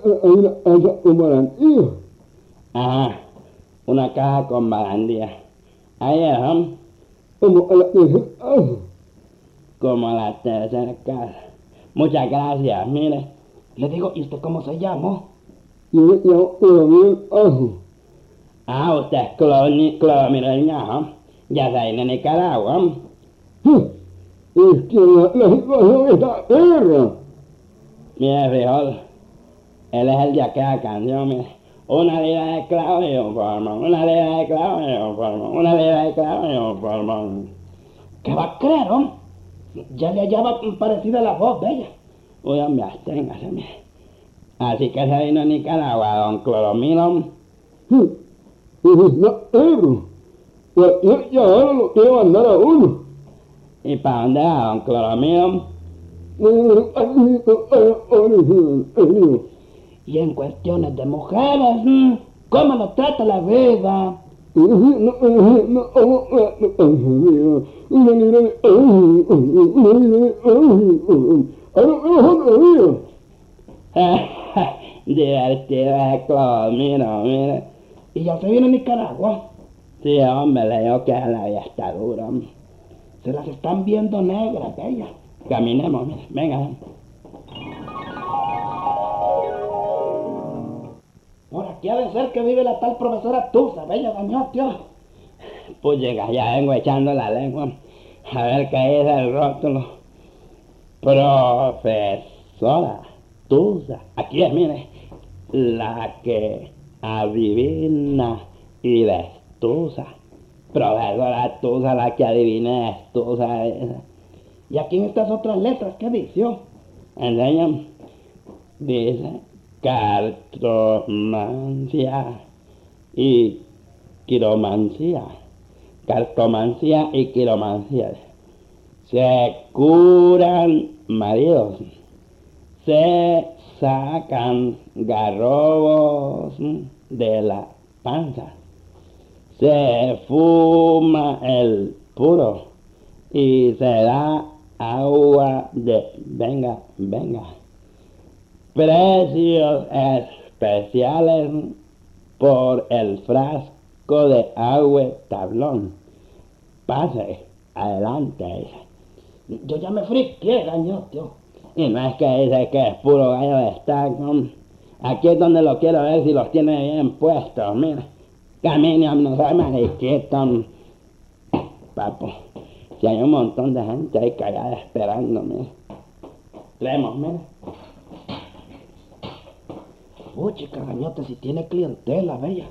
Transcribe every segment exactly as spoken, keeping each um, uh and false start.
una casa con barandilla. Ajá, una caja con barandilla. Ahí es, ¿no? Como a la tercera casa. Como la tercera casa. Muchas gracias, mire. Le digo, ¿y usted cómo se llamó? Yo me llamo Clodovil Ajo. Ah, usted es Clodovil Ñajo. Ya está en Nicaragua. Es que la, la situación está perra. Mire, frijol, él es el de aquella canción, mire. Una libra de clavo y un pulmón, una libra de clavo y un pulmón, una libra de clavo y un pulmón. ¿Qué va a creer, hombre? Ya le hallaba parecida la voz de ella. Uy, hombre, absténgase, mire. Así que se vino a Nicaragua, don Cloromilo. No, perro. Cualquier llamado lo quiere mandar a uno. ¿Y para dónde va, don Cloromilo? Y en cuestiones de mujeres, ¿cómo lo trata la vida? Una libra de... Una libra de... Divertido es Cloromilo, mire. ¿Y ya se viene a Nicaragua? Sí, hombre, le digo que la vida está dura. Se las están viendo negras, bella. Caminemos, mire, venga. Por aquí ha de ser que vive la tal profesora Tusa, bella gañotio. Pues llega, ya vengo echando la lengua. A ver qué es el rótulo. Profesora Tusa. Aquí es, mire. La que adivina y destusa. Profesora Tusa, la que adivina y destusa. Y aquí en estas otras letras, ¿qué dice? Enseñan. Dice cartomancia y quiromancia. Cartomancia y quiromancia. Se curan maridos. Se sacan garrobos de la panza. Se fuma el puro y se da agua de venga, venga. Precios especiales por el frasco de agua tablón. Pase, adelante. Yo ya me friqué, gañotio. Y no es que dice que es puro gallo de estaco. Aquí es donde lo quiero ver si los tiene bien puestos, mira. Camino, no sabe mariquito. Papo, si hay un montón de gente ahí callada esperándome. Leemos, mira. Uy, chica gañota, si tiene clientela, bella.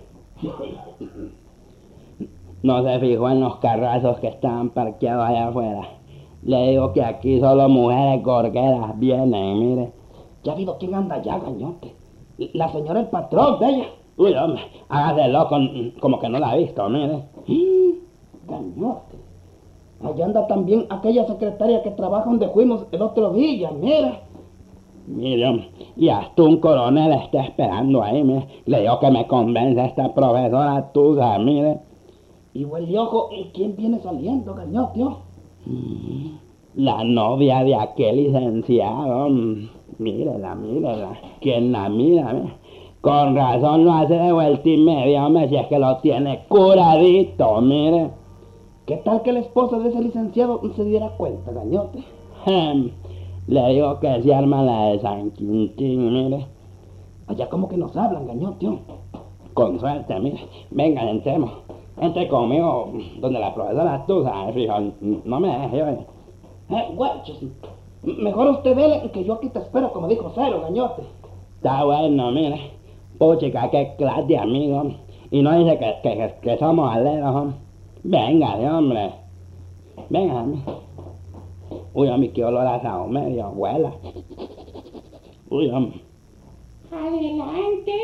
No se fijó en los carrazos que estaban parqueados allá afuera. Le digo que aquí solo mujeres gorgueras vienen, mire. ¿Ya ha habido quién anda allá, gañote? La señora el patrón, bella. Uy, hombre, hágase loco, como que no la ha visto, mire. Gañote. Allá anda también aquella secretaria que trabaja donde fuimos el otro día, mira. Mire, hombre, y hasta un coronel está esperando ahí, mire. Le digo que me convence esta profesora Tusa, mire. Y huele ojo, ¿quién viene saliendo, gañotio? La novia de aquel licenciado. Mírela, mírela. ¿Quién la mira? Mira. Con razón lo hace de vuelta y media, hombre, si es que lo tiene curadito, mire. ¿Qué tal que la esposa de ese licenciado se diera cuenta, gañote? Le digo que se arma la de San Quintín, mire. Allá como que nos hablan, gañotio. Con suerte, mire. Venga, entremos. Entre conmigo, donde la profesora Tusa, frijol, no me deje, oye. Eh, guachos, mejor usted dele que yo aquí te espero, como dijo Cero, gañote. Está bueno, mire. Puchica, qué clase de amigo. Y no dice que, que, que somos aleros, hombre. Venga, hombre. Venga, hombre. Uy, hombre, qué olor a sao medio, abuela. Uy, hombre. Adelante.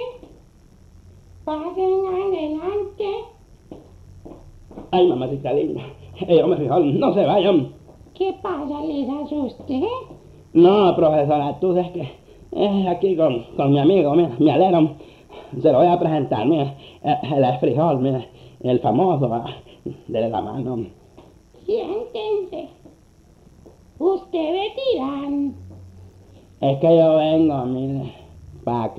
Pasen adelante. Ay, mamacita linda. Ey, hombre, frijol, no se vaya, hombre. ¿Qué pasa? ¿Les asusté? No, profesora, tú sabes que es aquí con, con mi amigo, mira, mi alero. Se lo voy a presentar, mira. El, el frijol, mira. El famoso, ¿va? Dele la mano. Siéntense. Ustedes dirán. Es que yo vengo, mire, para que